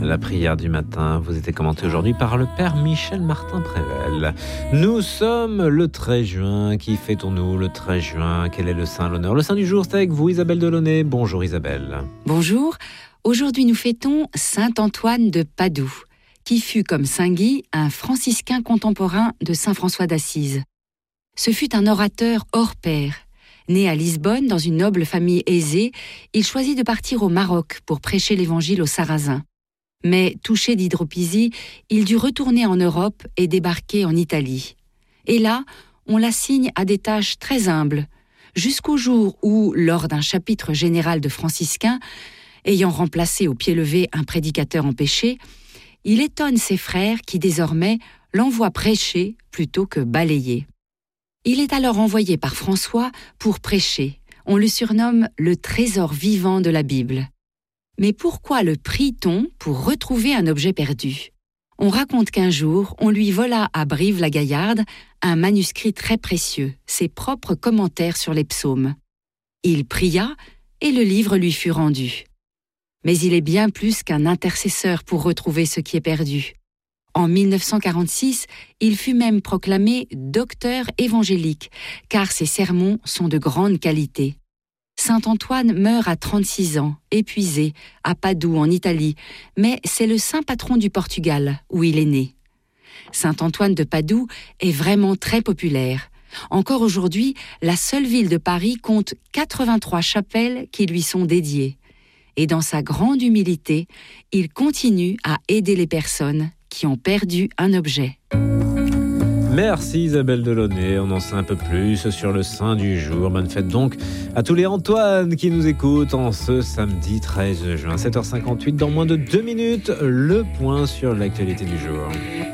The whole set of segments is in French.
La prière du matin vous était commentée aujourd'hui par le Père Michel Martin-Prével. Nous sommes le 13 juin. Qui fêtons-nous le 13 juin? Quel est le saint, l'honneur? Le saint du jour, c'est avec vous, Isabelle Delaunay. Bonjour Isabelle. Bonjour. Aujourd'hui, nous fêtons saint Antoine de Padoue, qui fut, comme saint Guy, un franciscain contemporain de saint François d'Assise. Ce fut un orateur hors pair. Né à Lisbonne, dans une noble famille aisée, il choisit de partir au Maroc pour prêcher l'évangile aux Sarrasins. Mais, touché d'hydropisie, il dut retourner en Europe et débarquer en Italie. Et là, on l'assigne à des tâches très humbles, jusqu'au jour où, lors d'un chapitre général de franciscains, ayant remplacé au pied levé un prédicateur empêché, il étonne ses frères qui, désormais, l'envoient prêcher plutôt que balayer. Il est alors envoyé par François pour prêcher. On le surnomme le trésor vivant de la Bible. Mais pourquoi le prie-t-on pour retrouver un objet perdu? On raconte qu'un jour, on lui vola à Brive-la-Gaillarde un manuscrit très précieux, ses propres commentaires sur les psaumes. Il pria et le livre lui fut rendu. Mais il est bien plus qu'un intercesseur pour retrouver ce qui est perdu. En 1946, il fut même proclamé docteur évangélique, car ses sermons sont de grande qualité. Saint Antoine meurt à 36 ans, épuisé, à Padoue en Italie, mais c'est le saint patron du Portugal, où il est né. Saint Antoine de Padoue est vraiment très populaire. Encore aujourd'hui, la seule ville de Paris compte 83 chapelles qui lui sont dédiées. Et dans sa grande humilité, il continue à aider les personnes qui ont perdu un objet. Merci Isabelle Delaunay, on en sait un peu plus sur le saint du jour. Bonne fête donc à tous les Antoine qui nous écoutent en ce samedi 13 juin, 7h58. Dans moins de 2 minutes, le point sur l'actualité du jour.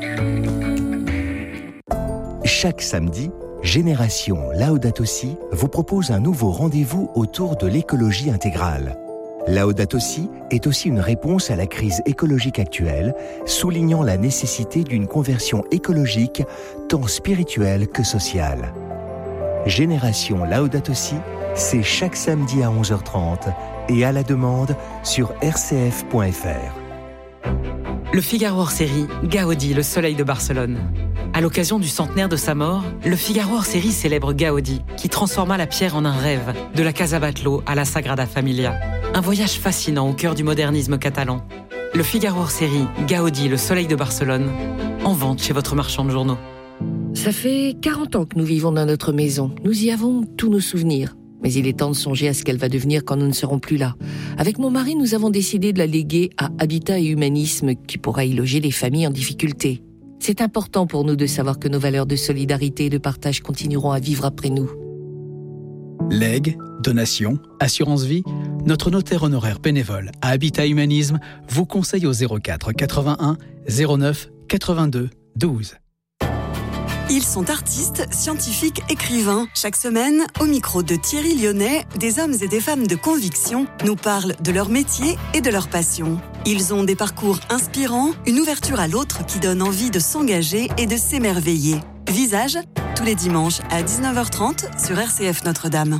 Chaque samedi, Génération Laudato Si vous propose un nouveau rendez-vous autour de l'écologie intégrale. Laudato Si est aussi une réponse à la crise écologique actuelle, soulignant la nécessité d'une conversion écologique tant spirituelle que sociale. Génération Laudato Si, c'est chaque samedi à 11h30 et à la demande sur rcf.fr. Le Figaro hors-série, Gaudi, le soleil de Barcelone. À l'occasion du centenaire de sa mort, le Figaro hors-série célèbre Gaudi, qui transforma la pierre en un rêve, de la Casa Batlló à la Sagrada Familia. Un voyage fascinant au cœur du modernisme catalan. Le Figaro hors-série, Gaudi, le soleil de Barcelone, en vente chez votre marchand de journaux. Ça fait 40 ans que nous vivons dans notre maison. Nous y avons tous nos souvenirs. Mais il est temps de songer à ce qu'elle va devenir quand nous ne serons plus là. Avec mon mari, nous avons décidé de la léguer à Habitat et Humanisme, qui pourra y loger les familles en difficulté. C'est important pour nous de savoir que nos valeurs de solidarité et de partage continueront à vivre après nous. Legs, donations, assurance vie, notre notaire honoraire bénévole à Habitat Humanisme vous conseille au 04 81 09 82 12. Ils sont artistes, scientifiques, écrivains. Chaque semaine, au micro de Thierry Lyonnais, des hommes et des femmes de conviction nous parlent de leur métier et de leur passion. Ils ont des parcours inspirants, une ouverture à l'autre qui donne envie de s'engager et de s'émerveiller. Visage, tous les dimanches à 19h30 sur RCF Notre-Dame.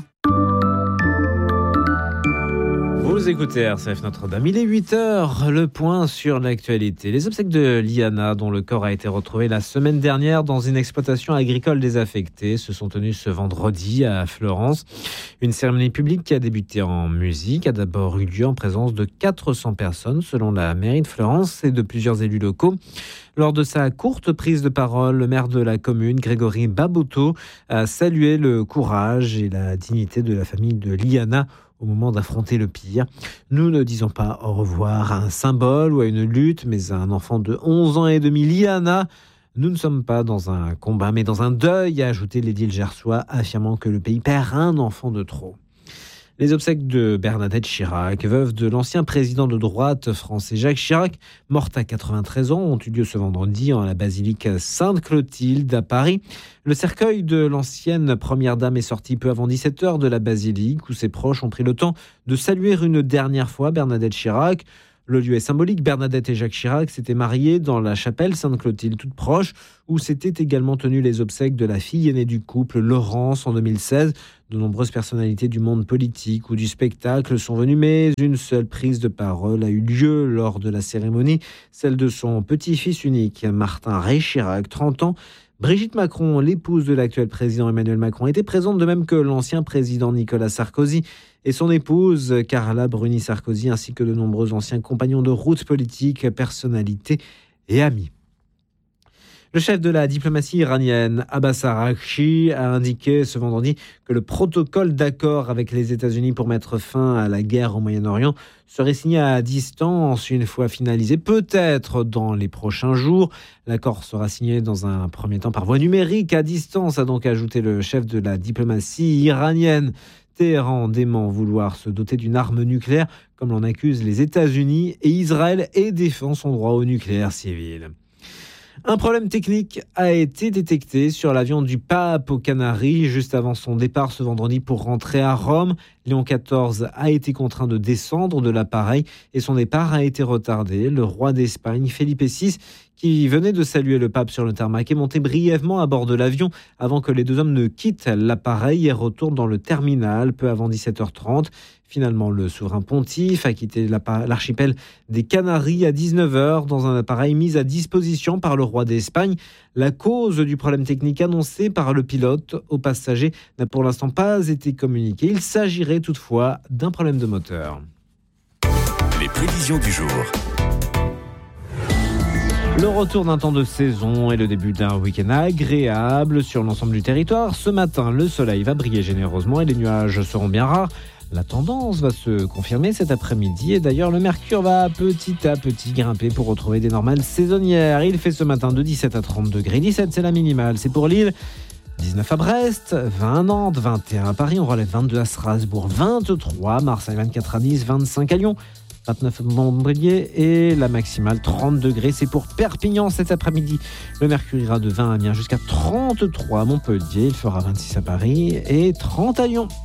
Vous écoutez RCF Notre-Dame, il est 8h, le point sur l'actualité. Les obsèques de Liana, dont le corps a été retrouvé la semaine dernière dans une exploitation agricole désaffectée, se sont tenues ce vendredi à Florence. Une cérémonie publique qui a débuté en musique a d'abord eu lieu en présence de 400 personnes, selon la mairie de Florence et de plusieurs élus locaux. Lors de sa courte prise de parole, le maire de la commune, Grégory Baboto, a salué le courage et la dignité de la famille de Liana au moment d'affronter le pire. Nous ne disons pas au revoir à un symbole ou à une lutte, mais à un enfant de 11 ans et demi, Liana. Nous ne sommes pas dans un combat, mais dans un deuil, a ajouté l'édile gersois, affirmant que le pays perd un enfant de trop. Les obsèques de Bernadette Chirac, veuve de l'ancien président de droite français Jacques Chirac, morte à 93 ans, ont eu lieu ce vendredi en la basilique Sainte-Clotilde à Paris. Le cercueil de l'ancienne première dame est sorti peu avant 17h de la basilique, où ses proches ont pris le temps de saluer une dernière fois Bernadette Chirac. Le lieu est symbolique. Bernadette et Jacques Chirac s'étaient mariés dans la chapelle Sainte-Clotilde, toute proche, où s'étaient également tenues les obsèques de la fille aînée du couple, Laurence, en 2016. De nombreuses personnalités du monde politique ou du spectacle sont venues, mais une seule prise de parole a eu lieu lors de la cérémonie, celle de son petit-fils unique, Martin Ray Chirac, 30 ans. Brigitte Macron, l'épouse de l'actuel président Emmanuel Macron, était présente, de même que l'ancien président Nicolas Sarkozy et son épouse Carla Bruni Sarkozy, ainsi que de nombreux anciens compagnons de route politiques, personnalités et amis. Le chef de la diplomatie iranienne, Abbas Araghchi, a indiqué ce vendredi que le protocole d'accord avec les États-Unis pour mettre fin à la guerre au Moyen-Orient serait signé à distance une fois finalisé, peut-être dans les prochains jours. L'accord sera signé dans un premier temps par voie numérique à distance, a donc ajouté le chef de la diplomatie iranienne. Téhéran dément vouloir se doter d'une arme nucléaire, comme l'en accusent les États-Unis, et Israël et défend son droit au nucléaire civil. Un problème technique a été détecté sur l'avion du pape aux Canaries juste avant son départ ce vendredi pour rentrer à Rome. Léon XIV a été contraint de descendre de l'appareil et son départ a été retardé. Le roi d'Espagne, Felipe VI, qui venait de saluer le pape sur le tarmac, est monté brièvement à bord de l'avion avant que les deux hommes ne quittent l'appareil et retournent dans le terminal peu avant 17h30. Finalement, le souverain pontife a quitté l'archipel des Canaries à 19h dans un appareil mis à disposition par le roi d'Espagne. La cause du problème technique annoncé par le pilote aux passagers n'a pour l'instant pas été communiquée. Il s'agirait toutefois d'un problème de moteur. Les prévisions du jour. Le retour d'un temps de saison et le début d'un week-end agréable sur l'ensemble du territoire. Ce matin, le soleil va briller généreusement et les nuages seront bien rares. La tendance va se confirmer cet après-midi et d'ailleurs le mercure va petit à petit grimper pour retrouver des normales saisonnières. Il fait ce matin de 17 à 30 degrés. 17, c'est la minimale, c'est pour Lille. 19 à Brest, 20 à Nantes, 21 à Paris, on relève 22 à Strasbourg, 23 à Marseille, 24 à Nice, 25 à Lyon, 29 à Montpellier et la maximale 30 degrés. C'est pour Perpignan cet après-midi. Le mercure ira de 20 à Amiens jusqu'à 33 à Montpellier. Il fera 26 à Paris et 30 à Lyon.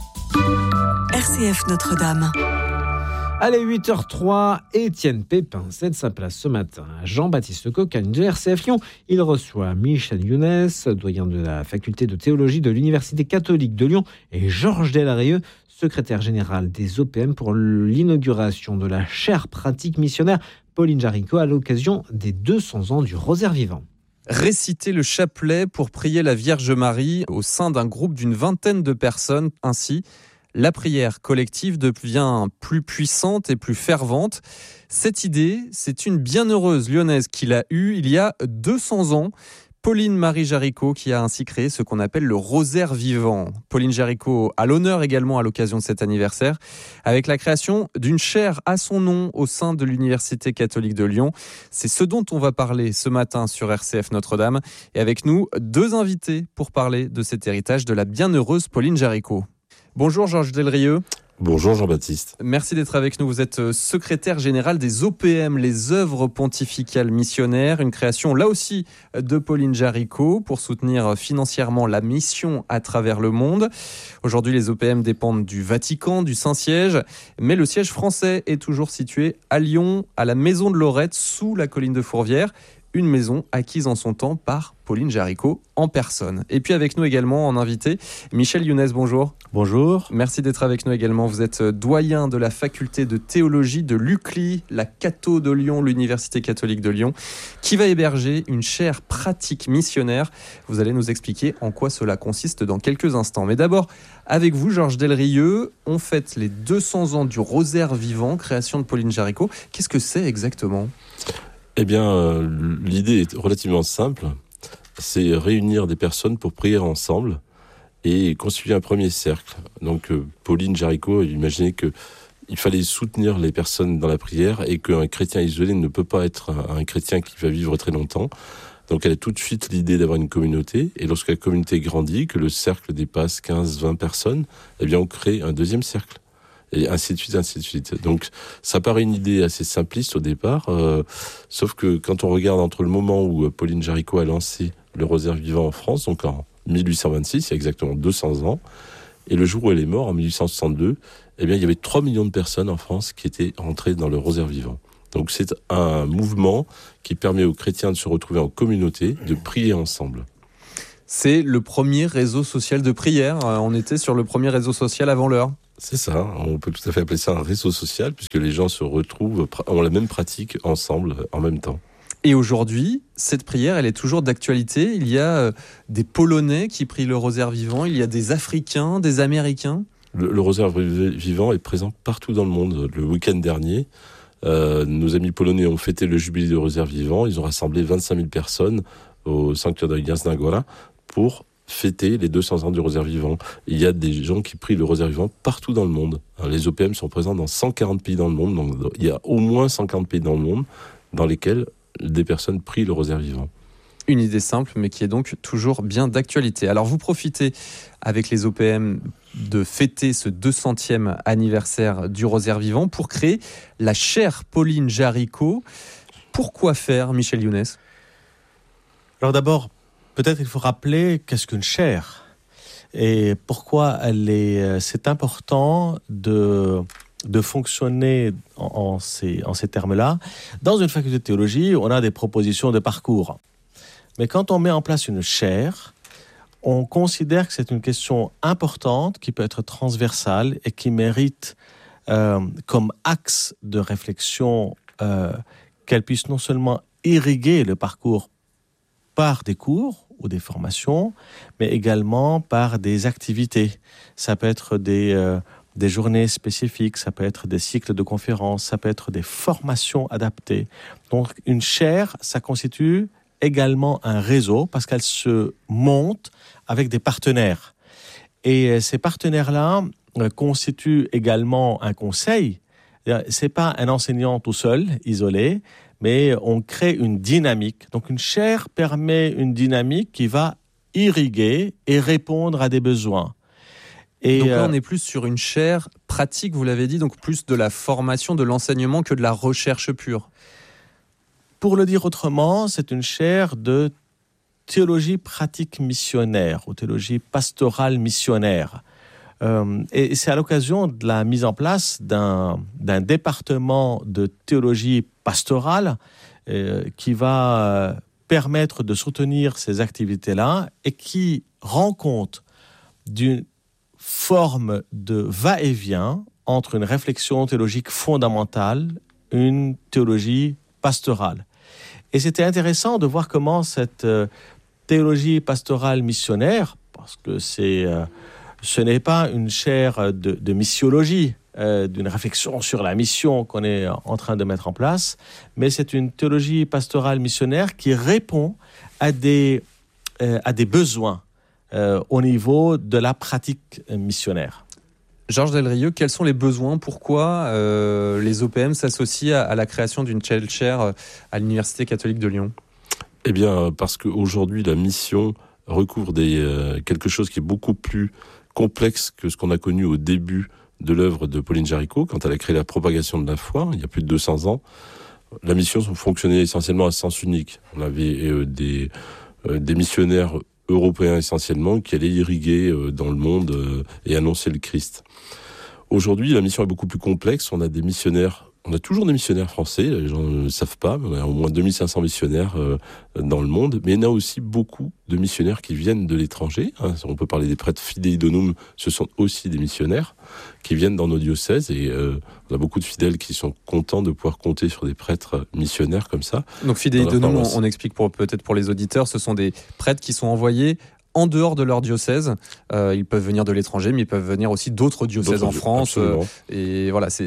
RCF Notre-Dame. Allez, 8h03, Étienne Pépin cède sa place ce matin à Jean-Baptiste Cocagne de RCF Lyon. Il reçoit Michel Younes, doyen de la faculté de théologie de l'Université catholique de Lyon, et Georges Delrieux, secrétaire général des OPM, pour l'inauguration de la chaire pratique missionnaire Pauline Jaricot à l'occasion des 200 ans du Rosaire vivant. Réciter le chapelet pour prier la Vierge Marie au sein d'un groupe d'une vingtaine de personnes. Ainsi, la prière collective devient plus puissante et plus fervente. Cette idée, c'est une bienheureuse lyonnaise qui l'a eue il y a 200 ans. Pauline Marie Jaricot qui a ainsi créé ce qu'on appelle le Rosaire vivant. Pauline Jaricot a l'honneur également à l'occasion de cet anniversaire avec la création d'une chaire à son nom au sein de l'Université catholique de Lyon. C'est ce dont on va parler ce matin sur RCF Notre-Dame. Et avec nous, deux invités pour parler de cet héritage de la bienheureuse Pauline Jaricot. Bonjour Georges Delrieux. Bonjour Jean-Baptiste. Merci d'être avec nous. Vous êtes secrétaire général des OPM, les œuvres pontificales missionnaires, une création là aussi de Pauline Jaricot pour soutenir financièrement la mission à travers le monde. Aujourd'hui, les OPM dépendent du Vatican, du Saint-Siège, mais le siège français est toujours situé à Lyon, à la Maison de Lorette, sous la colline de Fourvière. Une maison acquise en son temps par Pauline Jaricot en personne. Et puis avec nous également en invité, Michel Younes, bonjour. Bonjour. Merci d'être avec nous également. Vous êtes doyen de la faculté de théologie de l'UCLI, la Catho de Lyon, l'Université catholique de Lyon, qui va héberger une chaire pratique missionnaire. Vous allez nous expliquer en quoi cela consiste dans quelques instants. Mais d'abord, avec vous, Georges Delrieux, on fête les 200 ans du Rosaire vivant, création de Pauline Jaricot. Qu'est-ce que c'est exactement ? Eh bien, l'idée est relativement simple. C'est réunir des personnes pour prier ensemble et constituer un premier cercle. Donc, Pauline Jaricot imaginait qu'il fallait soutenir les personnes dans la prière et qu'un chrétien isolé ne peut pas être un chrétien qui va vivre très longtemps. Donc, elle a tout de suite l'idée d'avoir une communauté. Et lorsque la communauté grandit, que le cercle dépasse 15-20 personnes, eh bien, on crée un deuxième cercle. Et ainsi de suite, ainsi de suite. Donc, ça paraît une idée assez simpliste au départ, sauf que quand on regarde entre le moment où Pauline Jaricot a lancé le Rosaire vivant en France, donc en 1826, il y a exactement 200 ans, et le jour où elle est morte, en 1862, eh bien, il y avait 3 millions de personnes en France qui étaient entrées dans le Rosaire vivant. Donc c'est un mouvement qui permet aux chrétiens de se retrouver en communauté, de prier ensemble. C'est le premier réseau social de prière. On était sur le premier réseau social avant l'heure. C'est ça, on peut tout à fait appeler ça un réseau social, puisque les gens se retrouvent, ont la même pratique ensemble, en même temps. Et aujourd'hui, cette prière, elle est toujours d'actualité. Il y a des Polonais qui prient le rosaire vivant, il y a des Africains, des Américains. Le rosaire vivant est présent partout dans le monde. Le week-end dernier, nos amis polonais ont fêté le jubilé du rosaire vivant. Ils ont rassemblé 25 000 personnes au sanctuaire de Jasna Góra pour fêter les 200 ans du rosaire vivant. Il y a des gens qui prient le rosaire vivant partout dans le monde. Les OPM sont présents dans 140 pays dans le monde. Donc il y a au moins 140 pays dans le monde dans lesquels des personnes prient le rosaire vivant. Une idée simple, mais qui est donc toujours bien d'actualité. Alors vous profitez avec les OPM de fêter ce 200e anniversaire du rosaire vivant pour créer la chaire Pauline Jaricot. Pourquoi faire, Michel Younes ? Alors d'abord, peut-être il faut rappeler qu'est-ce qu'une chaire et pourquoi c'est important de fonctionner en ces termes-là. Dans une faculté de théologie, on a des propositions de parcours. Mais quand on met en place une chaire, on considère que c'est une question importante qui peut être transversale et qui mérite comme axe de réflexion qu'elle puisse non seulement irriguer le parcours par des cours ou des formations, mais également par des activités. Ça peut être des journées spécifiques, ça peut être des cycles de conférences, ça peut être des formations adaptées. Donc une chaire, ça constitue également un réseau parce qu'elle se monte avec des partenaires. Et ces partenaires-là constituent également un conseil. C'est pas un enseignant tout seul, isolé, mais on crée une dynamique. Donc une chaire permet une dynamique qui va irriguer et répondre à des besoins. Et donc là, on est plus sur une chaire pratique, vous l'avez dit, donc plus de la formation, de l'enseignement que de la recherche pure. Pour le dire autrement, c'est une chaire de théologie pratique missionnaire ou théologie pastorale missionnaire. Et c'est à l'occasion de la mise en place d'un département de théologie pastorale qui va permettre de soutenir ces activités-là et qui rend compte d'une forme de va-et-vient entre une réflexion théologique fondamentale et une théologie pastorale. Et c'était intéressant de voir comment cette théologie pastorale missionnaire, parce que ce n'est pas une chaire de missiologie, d'une réflexion sur la mission qu'on est en train de mettre en place, mais c'est une théologie pastorale missionnaire qui répond à des besoins au niveau de la pratique missionnaire. Georges Delrieux, quels sont les besoins ? Pourquoi les OPM s'associent à la création d'une telle chaire à l'Université catholique de Lyon ? Eh bien, parce qu'aujourd'hui, la mission recouvre quelque chose qui est beaucoup plus complexe que ce qu'on a connu au début de l'œuvre de Pauline Jaricot, quand elle a créé la propagation de la foi, il y a plus de 200 ans. La mission fonctionnait essentiellement à sens unique. On avait des missionnaires européens essentiellement qui allaient irriguer dans le monde et annoncer le Christ. Aujourd'hui, la mission est beaucoup plus complexe. On a toujours des missionnaires français, les gens ne le savent pas, mais on a au moins 2500 missionnaires dans le monde, mais il y en a aussi beaucoup de missionnaires qui viennent de l'étranger. On peut parler des prêtres Fidei Donum, ce sont aussi des missionnaires qui viennent dans nos diocèses, et on a beaucoup de fidèles qui sont contents de pouvoir compter sur des prêtres missionnaires comme ça. Donc Fidei Donum, on explique peut-être pour les auditeurs, ce sont des prêtres qui sont envoyés en dehors de leur diocèse. Ils peuvent venir de l'étranger, mais ils peuvent venir aussi d'autres diocèses en France. Et voilà, c'est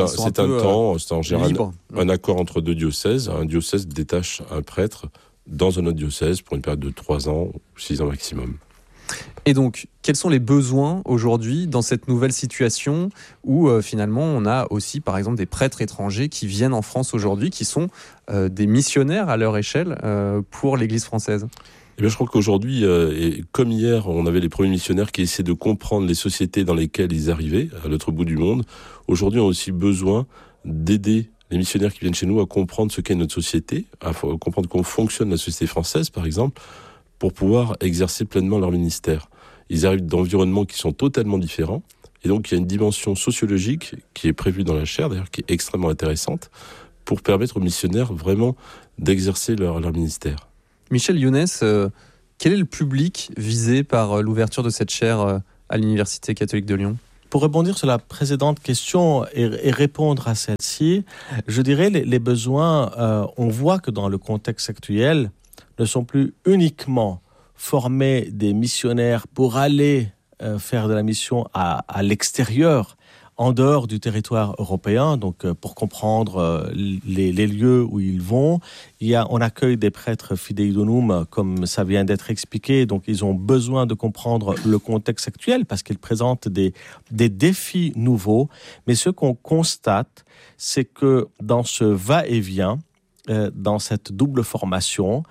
en général libre. Un accord entre deux diocèses. Un diocèse détache un prêtre dans un autre diocèse pour une période de 3 ans ou 6 ans maximum. Et donc, quels sont les besoins aujourd'hui dans cette nouvelle situation où finalement on a aussi par exemple des prêtres étrangers qui viennent en France aujourd'hui, qui sont des missionnaires à leur échelle pour l'Église française ? Eh bien, je crois qu'aujourd'hui, comme hier, on avait les premiers missionnaires qui essaient de comprendre les sociétés dans lesquelles ils arrivaient, à l'autre bout du monde. Aujourd'hui, on a aussi besoin d'aider les missionnaires qui viennent chez nous à comprendre ce qu'est notre société, à comprendre comment fonctionne la société française, par exemple, pour pouvoir exercer pleinement leur ministère. Ils arrivent d'environnements qui sont totalement différents, et donc il y a une dimension sociologique qui est prévue dans la chaire, d'ailleurs, qui est extrêmement intéressante, pour permettre aux missionnaires vraiment d'exercer leur ministère. Michel Younes, quel est le public visé par l'ouverture de cette chaire à l'Université catholique de Lyon ? Pour rebondir sur la précédente question et répondre à celle-ci, je dirais les besoins, on voit que dans le contexte actuel, ne sont plus uniquement former des missionnaires pour aller faire de la mission à l'extérieur, en dehors du territoire européen, donc pour comprendre les lieux où ils vont. On accueille des prêtres fidei donum, comme ça vient d'être expliqué, donc ils ont besoin de comprendre le contexte actuel parce qu'ils présentent des défis nouveaux. Mais ce qu'on constate, c'est que dans ce va-et-vient, dans cette double formation,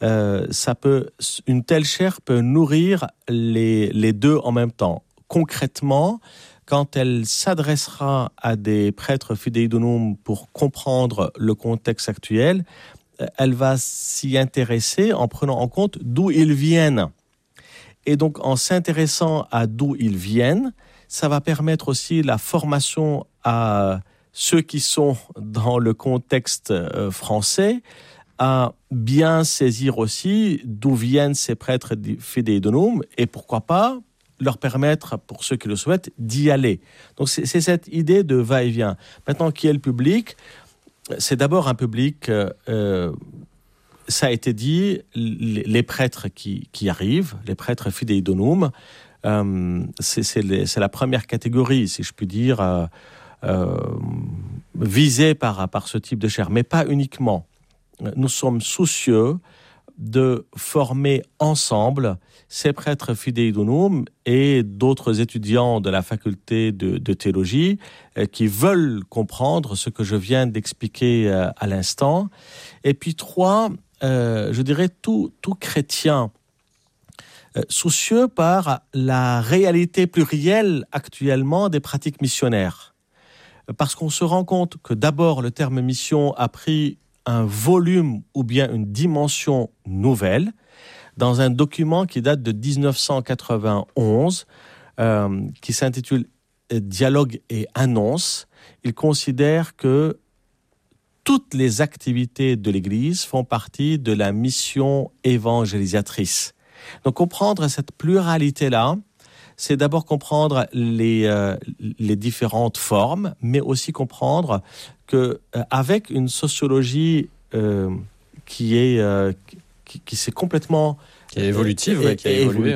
une telle chaire peut nourrir les deux en même temps. Concrètement, quand elle s'adressera à des prêtres fidei donum pour comprendre le contexte actuel, elle va s'y intéresser en prenant en compte d'où ils viennent. Et donc, en s'intéressant à d'où ils viennent, ça va permettre aussi la formation à ceux qui sont dans le contexte français, à bien saisir aussi d'où viennent ces prêtres fidei donum et pourquoi pas leur permettre, pour ceux qui le souhaitent, d'y aller. Donc c'est cette idée de va-et-vient. Maintenant, qui est le public ? C'est d'abord un public, ça a été dit, les prêtres qui arrivent, les prêtres fidei donum, c'est la première catégorie, si je puis dire, visée par ce type de chaire, mais pas uniquement. Nous sommes soucieux de former ensemble ces prêtres fidei donum et d'autres étudiants de la faculté de théologie qui veulent comprendre ce que je viens d'expliquer à l'instant. Et puis 3, je dirais tout chrétien soucieux par la réalité plurielle actuellement des pratiques missionnaires. Parce qu'on se rend compte que d'abord le terme mission a pris un volume ou bien une dimension nouvelle dans un document qui date de 1991 qui s'intitule « Dialogue et annonce ». Il considère que toutes les activités de l'Église font partie de la mission évangélisatrice. Donc comprendre cette pluralité-là, c'est d'abord comprendre les différentes formes, mais aussi comprendre qu'avec une sociologie qui s'est complètement... Qui est évolutive, qui a évolué,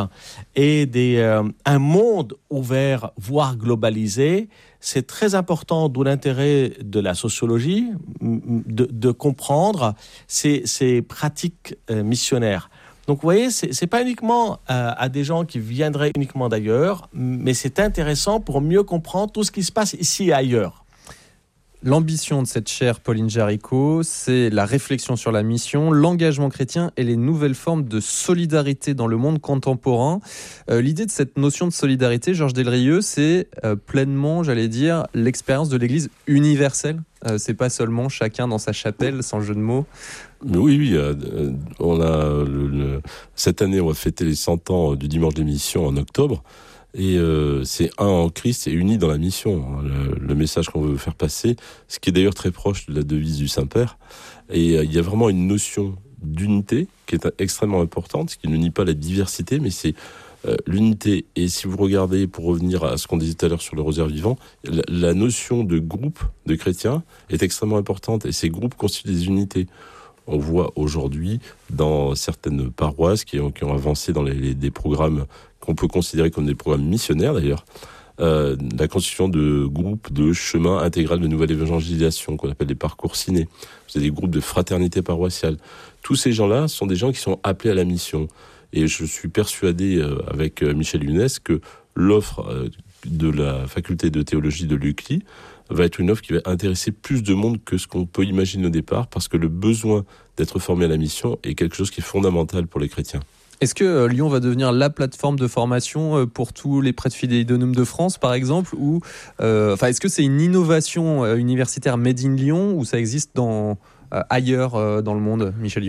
et un monde ouvert, voire globalisé, c'est très important, d'où l'intérêt de la sociologie, de comprendre ces pratiques missionnaires. Donc, vous voyez, c'est pas uniquement à des gens qui viendraient uniquement d'ailleurs, mais c'est intéressant pour mieux comprendre tout ce qui se passe ici et ailleurs. L'ambition de cette chaire, Pauline Jaricot, c'est la réflexion sur la mission, l'engagement chrétien et les nouvelles formes de solidarité dans le monde contemporain. L'idée de cette notion de solidarité, Georges Delrieux, c'est pleinement, j'allais dire, l'expérience de l'Église universelle. C'est pas seulement chacun dans sa chapelle, sans jeu de mots. Oui, on a cette année, on va fêter les 100 ans du dimanche des missions en octobre. Et c'est un en Christ et uni dans la mission, le message qu'on veut faire passer, ce qui est d'ailleurs très proche de la devise du Saint-Père. Et il y a vraiment une notion d'unité qui est extrêmement importante, ce qui ne nie pas la diversité, mais c'est l'unité. Et si vous regardez, pour revenir à ce qu'on disait tout à l'heure sur le rosaire vivant, la notion de groupe de chrétiens est extrêmement importante et ces groupes constituent des unités. On voit aujourd'hui dans certaines paroisses qui ont avancé dans des programmes qu'on peut considérer comme des programmes missionnaires d'ailleurs, la constitution de groupes de chemin intégral de nouvelle évangélisation qu'on appelle des parcours ciné. C'est des groupes de fraternité paroissiale. Tous ces gens-là sont des gens qui sont appelés à la mission. Et je suis persuadé avec Michel Younes que l'offre de la faculté de théologie de l'UCLI va être une offre qui va intéresser plus de monde que ce qu'on peut imaginer au départ, parce que le besoin d'être formé à la mission est quelque chose qui est fondamental pour les chrétiens. Est-ce que Lyon va devenir la plateforme de formation pour tous les prêtres fidei donum de France, par exemple, ou est-ce que c'est une innovation universitaire made in Lyon ou ça existe ailleurs dans le monde, Michel Younes ?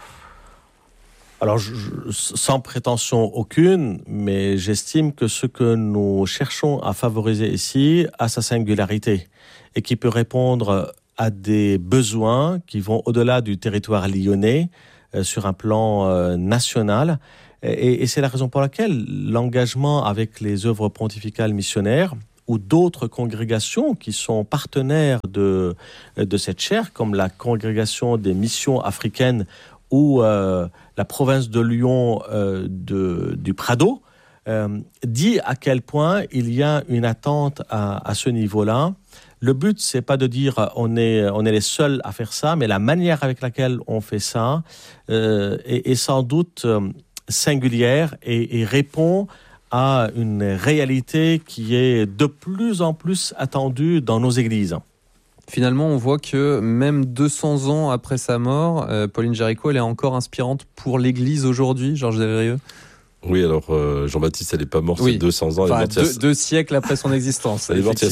Alors, sans prétention aucune, mais j'estime que ce que nous cherchons à favoriser ici a sa singularité et qui peut répondre à des besoins qui vont au-delà du territoire lyonnais sur un plan national. Et c'est la raison pour laquelle l'engagement avec les œuvres pontificales missionnaires ou d'autres congrégations qui sont partenaires de cette chaire, comme la congrégation des missions africaines ou la province de Lyon du Prado, dit à quel point il y a une attente à ce niveau-là. Le but, c'est pas de dire on est les seuls à faire ça, mais la manière avec laquelle on fait ça est sans doute singulière et répond à une réalité qui est de plus en plus attendue dans nos églises. Finalement, on voit que même 200 ans après sa mort, Pauline Jaricot, elle est encore inspirante pour l'Église aujourd'hui, Georges Delrieux. Oui, alors Jean-Baptiste, elle n'est pas morte, c'est 200 ans. Enfin, elle est morte deux siècles après son existence. Elle est morte il y a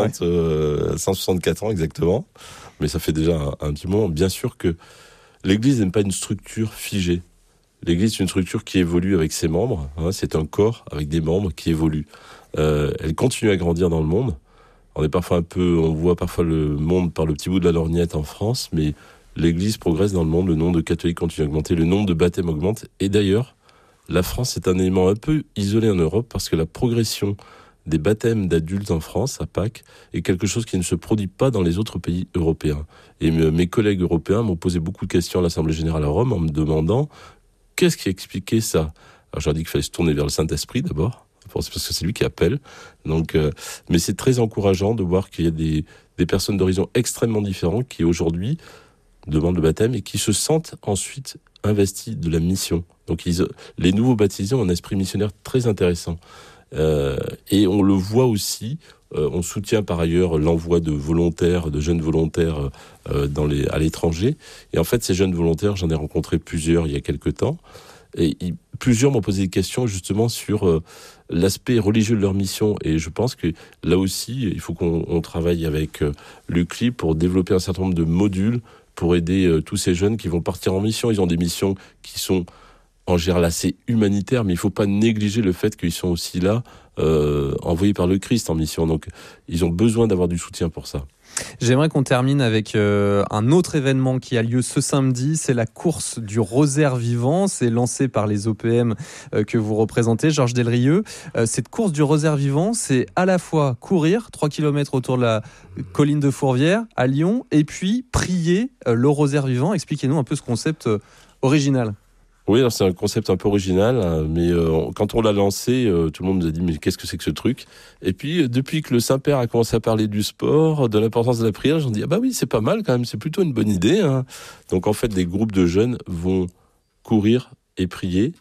164 ans exactement, mais ça fait déjà un petit moment. Bien sûr que l'Église n'est pas une structure figée. L'Église, c'est une structure qui évolue avec ses membres. C'est un corps avec des membres qui évoluent. Elle continue à grandir dans le monde. On voit parfois le monde par le petit bout de la lorgnette en France, mais l'Église progresse dans le monde. Le nombre de catholiques continue à augmenter, le nombre de baptêmes augmente. Et d'ailleurs, la France est un élément un peu isolé en Europe parce que la progression des baptêmes d'adultes en France, à Pâques, est quelque chose qui ne se produit pas dans les autres pays européens. Et mes collègues européens m'ont posé beaucoup de questions à l'Assemblée Générale à Rome en me demandant qu'est-ce qui expliquait ça. Alors je leur ai dit qu'il fallait se tourner vers le Saint-Esprit d'abord, parce que c'est lui qui appelle. Donc, mais c'est très encourageant de voir qu'il y a des personnes d'horizons extrêmement différents qui aujourd'hui demandent le baptême et qui se sentent ensuite investis de la mission. Donc les nouveaux baptisés ont un esprit missionnaire très intéressant. Et on le voit aussi, on soutient par ailleurs l'envoi de jeunes volontaires à l'étranger. Et en fait, ces jeunes volontaires, j'en ai rencontré plusieurs il y a quelques temps. Et plusieurs m'ont posé des questions justement sur l'aspect religieux de leur mission. Et je pense que là aussi, il faut qu'on travaille avec l'UCLI pour développer un certain nombre de modules pour aider tous ces jeunes qui vont partir en mission. Ils ont des missions qui sont en général assez humanitaires, mais il ne faut pas négliger le fait qu'ils sont aussi là, envoyés par le Christ en mission. Donc, ils ont besoin d'avoir du soutien pour ça. J'aimerais qu'on termine avec un autre événement qui a lieu ce samedi, c'est la course du Rosaire Vivant. C'est lancé par les OPM que vous représentez, Georges Delrieux. Cette course du Rosaire Vivant, c'est à la fois courir 3 km autour de la colline de Fourvière à Lyon et puis prier le Rosaire Vivant. Expliquez-nous un peu ce concept original. Oui, alors c'est un concept un peu original, mais quand on l'a lancé, tout le monde nous a dit « mais qu'est-ce que c'est que ce truc ?» Et puis, depuis que le Saint-Père a commencé à parler du sport, de l'importance de la prière, j'en dis « ah bah oui, c'est pas mal quand même, c'est plutôt une bonne idée. » Donc en fait, des groupes de jeunes vont courir et prier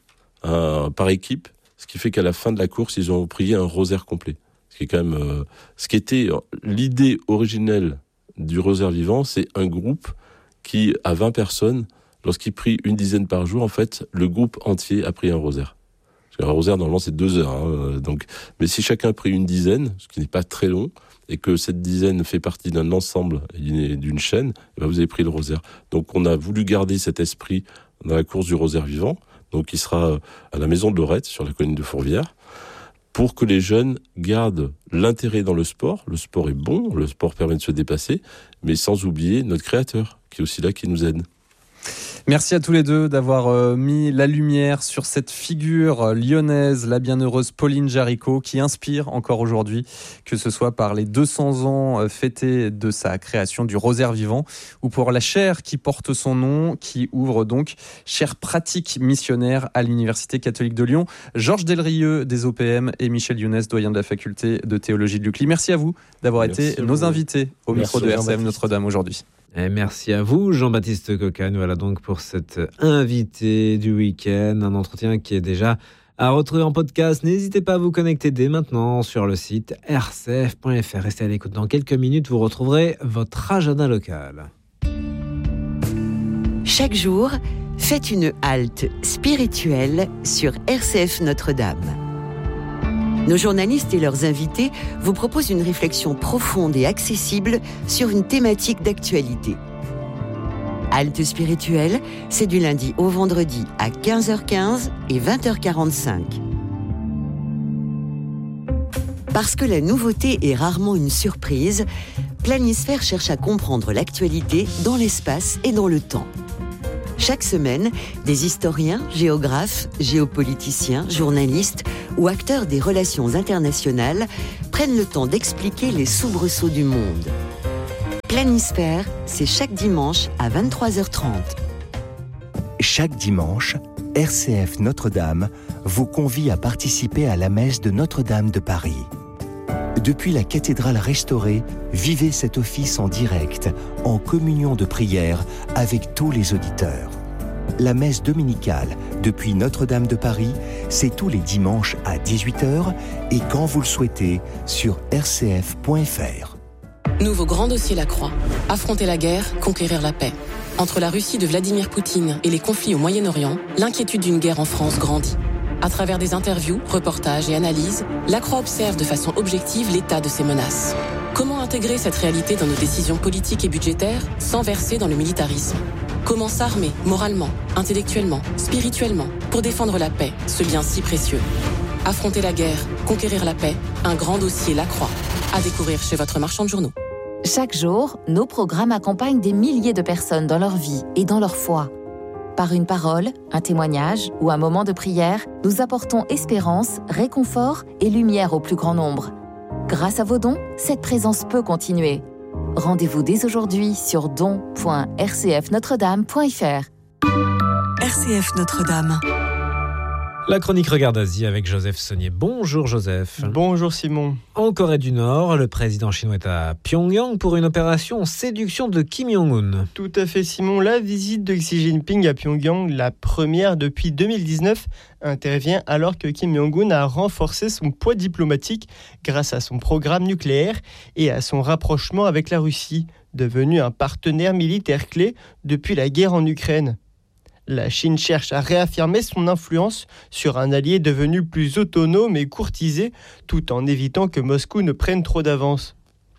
par équipe, ce qui fait qu'à la fin de la course, ils ont prié un rosaire complet. Ce qui est quand même, ce qui était l'idée originelle du Rosaire Vivant, c'est un groupe qui, à 20 personnes, lorsqu'il prie une dizaine par jour, en fait, le groupe entier a prié un rosaire. Parce qu'un rosaire, normalement, c'est 2 heures. Donc, mais si chacun prie une dizaine, ce qui n'est pas très long, et que cette dizaine fait partie d'un ensemble, d'une chaîne, et bien vous avez pris le rosaire. Donc, on a voulu garder cet esprit dans la course du Rosaire Vivant, donc il sera à la maison de Lorette, sur la colline de Fourvière, pour que les jeunes gardent l'intérêt dans le sport. Le sport est bon, le sport permet de se dépasser, mais sans oublier notre Créateur, qui est aussi là, qui nous aide. Merci à tous les deux d'avoir mis la lumière sur cette figure lyonnaise, la bienheureuse Pauline Jaricot, qui inspire encore aujourd'hui, que ce soit par les 200 ans fêtés de sa création du Rosaire Vivant, ou pour la chaire qui porte son nom, qui ouvre donc chaire pratique missionnaire à l'Université catholique de Lyon. Georges Delrieux des OPM et Michel Younes, doyen de la faculté de théologie de l'UCLI. Merci à vous d'avoir été nos invités au micro de RCF Notre-Dame aujourd'hui. Et merci à vous, Jean-Baptiste Cocagne. Voilà donc pour cet invité du week-end, un entretien qui est déjà à retrouver en podcast. N'hésitez pas à vous connecter dès maintenant sur le site rcf.fr. Restez à l'écoute. Dans quelques minutes, vous retrouverez votre agenda local. Chaque jour, faites une halte spirituelle sur RCF Notre-Dame. Nos journalistes et leurs invités vous proposent une réflexion profonde et accessible sur une thématique d'actualité. Halte spirituelle, c'est du lundi au vendredi à 15h15 et 20h45. Parce que la nouveauté est rarement une surprise, Planisphère cherche à comprendre l'actualité dans l'espace et dans le temps. Chaque semaine, des historiens, géographes, géopoliticiens, journalistes ou acteurs des relations internationales prennent le temps d'expliquer les soubresauts du monde. Planisphère, c'est chaque dimanche à 23h30. Chaque dimanche, RCF Notre-Dame vous convie à participer à la messe de Notre-Dame de Paris. Depuis la cathédrale restaurée, vivez cet office en direct, en communion de prière avec tous les auditeurs. La messe dominicale depuis Notre-Dame de Paris, c'est tous les dimanches à 18h et quand vous le souhaitez sur rcf.fr. Nouveau grand dossier La Croix. Affronter la guerre, conquérir la paix. Entre la Russie de Vladimir Poutine et les conflits au Moyen-Orient, l'inquiétude d'une guerre en France grandit. À travers des interviews, reportages et analyses, La Croix observe de façon objective l'état de ces menaces. Comment intégrer cette réalité dans nos décisions politiques et budgétaires sans verser dans le militarisme ? Comment s'armer moralement, intellectuellement, spirituellement pour défendre la paix, ce bien si précieux ? Affronter la guerre, conquérir la paix, un grand dossier La Croix. À découvrir chez votre marchand de journaux. Chaque jour, nos programmes accompagnent des milliers de personnes dans leur vie et dans leur foi. Par une parole, un témoignage ou un moment de prière, nous apportons espérance, réconfort et lumière au plus grand nombre. Grâce à vos dons, cette présence peut continuer. Rendez-vous dès aujourd'hui sur don.rcfnotredame.fr. RCF Notre-Dame. La chronique Regard d'Asie avec Joseph Saunier. Bonjour Joseph. Bonjour Simon. En Corée du Nord, le président chinois est à Pyongyang pour une opération séduction de Kim Jong-un. Tout à fait Simon, la visite de Xi Jinping à Pyongyang, la première depuis 2019, intervient alors que Kim Jong-un a renforcé son poids diplomatique grâce à son programme nucléaire et à son rapprochement avec la Russie, devenu un partenaire militaire clé depuis la guerre en Ukraine. La Chine cherche à réaffirmer son influence sur un allié devenu plus autonome et courtisé, tout en évitant que Moscou ne prenne trop d'avance.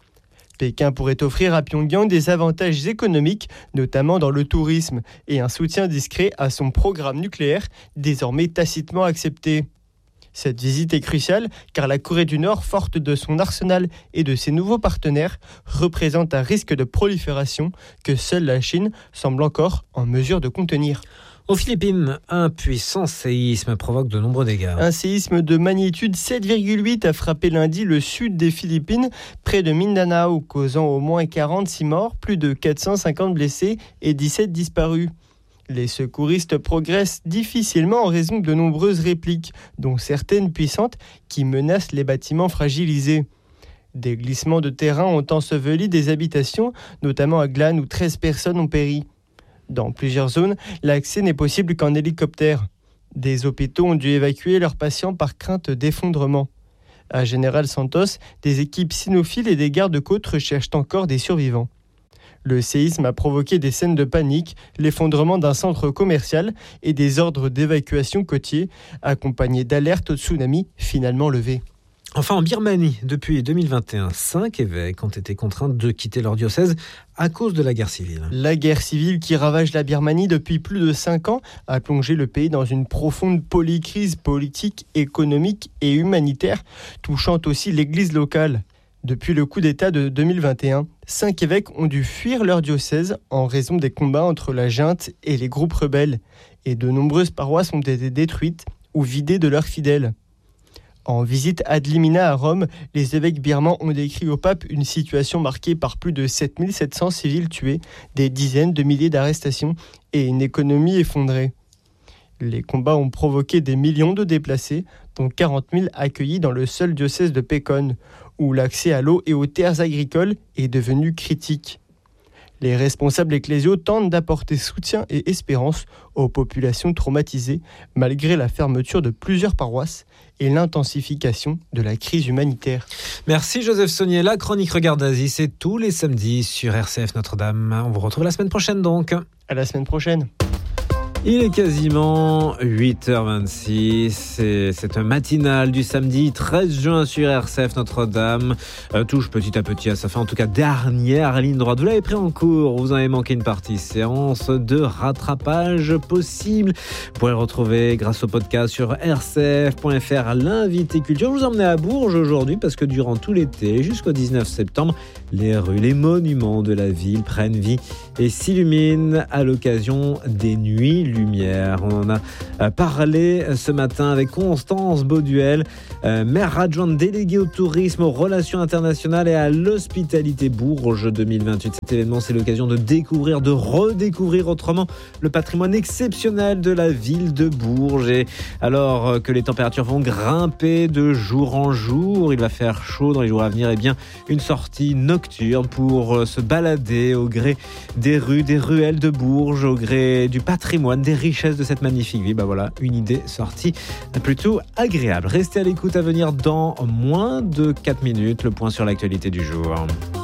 Pékin pourrait offrir à Pyongyang des avantages économiques, notamment dans le tourisme, et un soutien discret à son programme nucléaire, désormais tacitement accepté. Cette visite est cruciale car la Corée du Nord, forte de son arsenal et de ses nouveaux partenaires, représente un risque de prolifération que seule la Chine semble encore en mesure de contenir. Aux Philippines, un puissant séisme provoque de nombreux dégâts. Un séisme de magnitude 7,8 a frappé lundi le sud des Philippines, près de Mindanao, causant au moins 46 morts, plus de 450 blessés et 17 disparus. Les secouristes progressent difficilement en raison de nombreuses répliques, dont certaines puissantes qui menacent les bâtiments fragilisés. Des glissements de terrain ont enseveli des habitations, notamment à Glan où 13 personnes ont péri. Dans plusieurs zones, l'accès n'est possible qu'en hélicoptère. Des hôpitaux ont dû évacuer leurs patients par crainte d'effondrement. À General Santos, des équipes cynophiles et des gardes-côtes recherchent encore des survivants. Le séisme a provoqué des scènes de panique, l'effondrement d'un centre commercial et des ordres d'évacuation côtiers, accompagnés d'alertes au tsunami finalement levées. Enfin, en Birmanie, depuis 2021, 5 évêques ont été contraints de quitter leur diocèse à cause de la guerre civile. La guerre civile qui ravage la Birmanie depuis plus de 5 ans a plongé le pays dans une profonde polycrise politique, économique et humanitaire, touchant aussi l'église locale. Depuis le coup d'État de 2021, 5 évêques ont dû fuir leur diocèse en raison des combats entre la junte et les groupes rebelles. Et de nombreuses paroisses ont été détruites ou vidées de leurs fidèles. En visite ad limina à Rome, les évêques birmans ont décrit au pape une situation marquée par plus de 7700 civils tués, des dizaines de milliers d'arrestations et une économie effondrée. Les combats ont provoqué des millions de déplacés, dont 40 000 accueillis dans le seul diocèse de Pékon, où l'accès à l'eau et aux terres agricoles est devenu critique. Les responsables ecclésiaux tentent d'apporter soutien et espérance aux populations traumatisées, malgré la fermeture de plusieurs paroisses et l'intensification de la crise humanitaire. Merci Joseph Saunier. La chronique Regard d'Asie, c'est tous les samedis sur RCF Notre-Dame. On vous retrouve la semaine prochaine donc. À la semaine prochaine. Il est quasiment 8h26, c'est un matinal du samedi 13 juin sur RCF Notre-Dame. Touche petit à petit à sa fin, en tout cas dernière ligne droite. Vous l'avez pris en cours, vous en avez manqué une partie, séance de rattrapage possible. Vous pourrez le retrouver grâce au podcast sur rcf.fr, l'invité culture. Je vous emmenais à Bourges aujourd'hui parce que durant tout l'été, jusqu'au 19 septembre, les rues, les monuments de la ville prennent vie et s'illuminent à l'occasion des nuits lumière. On en a parlé ce matin avec Constance Bauduel, maire adjointe déléguée au tourisme, aux relations internationales et à l'hospitalité Bourges 2028. Cet événement, c'est l'occasion de découvrir, de redécouvrir autrement le patrimoine exceptionnel de la ville de Bourges. Et alors que les températures vont grimper de jour en jour, il va faire chaud dans les jours à venir, et bien une sortie nocturne pour se balader au gré des rues, des ruelles de Bourges, au gré du patrimoine, des richesses de cette magnifique ville. Voilà, une idée sortie plutôt agréable. Restez à l'écoute, à venir dans moins de 4 minutes, le point sur l'actualité du jour.